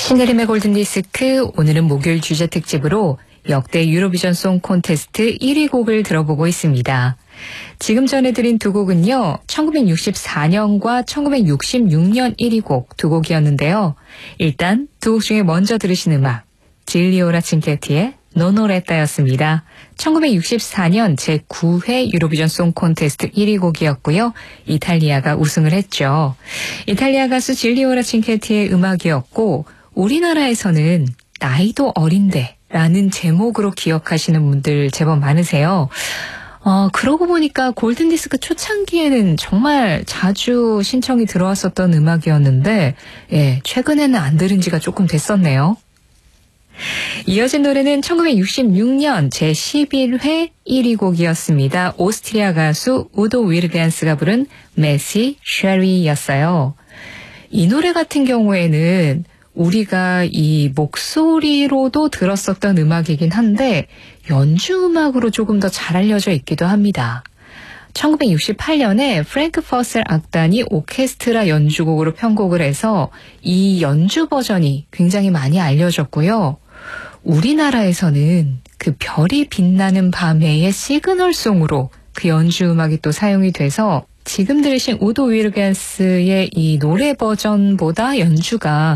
신혜림의 골든디스크, 오늘은 목요일 주제 특집으로 역대 유로비전 송 콘테스트 1위 곡을 들어보고 있습니다. 지금 전해드린 두 곡은요, 1964년과 1966년 1위 곡 두 곡이었는데요. 일단 두 곡 중에 먼저 들으신 음악, 질리오라 칭케티의 노노레따였습니다. 1964년 제9회 유로비전 송 콘테스트 1위 곡이었고요. 이탈리아가 우승을 했죠. 이탈리아 가수 질리오라 칭케티의 음악이었고, 우리나라에서는 나이도 어린데 라는 제목으로 기억하시는 분들 제법 많으세요. 그러고 보니까 골든디스크 초창기에는 정말 자주 신청이 들어왔었던 음악이었는데, 최근에는 안 들은 지가 조금 됐었네요. 이어진 노래는 1966년 제11회 1위 곡이었습니다. 오스트리아 가수 우도 위르겐스가 부른 메시 쉐리였어요. 이 노래 같은 경우에는 우리가 이 목소리로도 들었었던 음악이긴 한데 연주 음악으로 조금 더 잘 알려져 있기도 합니다. 1968년에 프랭크 퍼셀 악단이 오케스트라 연주곡으로 편곡을 해서 이 연주 버전이 굉장히 많이 알려졌고요. 우리나라에서는 그 별이 빛나는 밤에의 시그널송으로 그 연주 음악이 또 사용이 돼서 지금 들으신 우도 위르겐스의 이 노래 버전보다 연주가